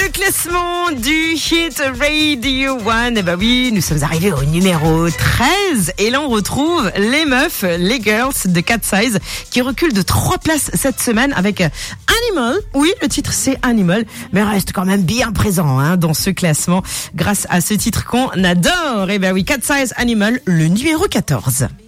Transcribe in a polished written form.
Le classement du Hit Radio 1. Eh ben oui, nous sommes arrivés au numéro 13. Et là, on retrouve les meufs, les girls de Cat Size qui reculent de 3 places cette semaine avec Animal. Oui, le titre c'est Animal, mais reste quand même bien présent dans ce classement grâce à ce titre qu'on adore. Eh ben oui, Cat Size Animal, le numéro 14.